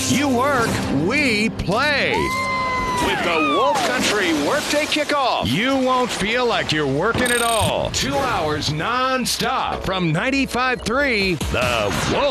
You work, we play. With the Wolf Country Workday Kickoff. You won't feel like you're working at all. 2 hours non-stop from 95.3 The Wolf.